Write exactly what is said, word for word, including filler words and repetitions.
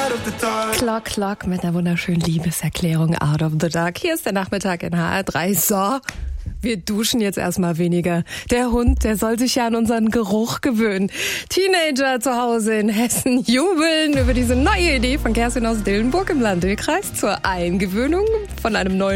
Clock, Clock mit einer wunderschönen Liebeserklärung Out of the Dark. Hier ist der Nachmittag in H R drei. So, wir duschen jetzt erstmal weniger. Der Hund, der soll sich ja an unseren Geruch gewöhnen. Teenager zu Hause in Hessen jubeln über diese neue Idee von Kerstin aus Dillenburg im Landkreis zur Eingewöhnung von einem neuen